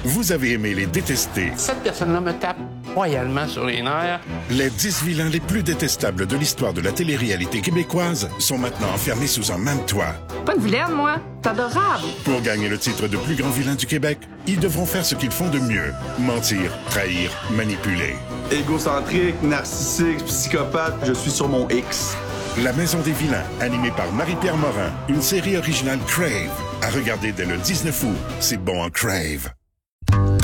Vous avez aimé les détester. Cette personne-là me tape royalement sur les nerfs. Les 10 vilains les plus détestables de l'histoire de la télé-réalité québécoise sont maintenant enfermés sous un même toit. Pas une vilaine, moi. C'est adorable. Pour gagner le titre de plus grand vilain du Québec, ils devront faire ce qu'ils font de mieux. Mentir, trahir, manipuler. Égocentrique, narcissique, psychopathe, je suis sur mon X. La Maison des vilains, animée par Marie-Pierre Morin, une série originale Crave. À regarder dès le 19 août. C'est bon en Crave.